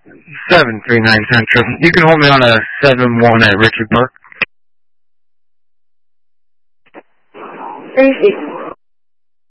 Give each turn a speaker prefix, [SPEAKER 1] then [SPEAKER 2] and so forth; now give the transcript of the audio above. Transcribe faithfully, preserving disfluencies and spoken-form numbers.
[SPEAKER 1] seven three nine Central. You can hold me on a seven one at Richard Park.
[SPEAKER 2] Tracy.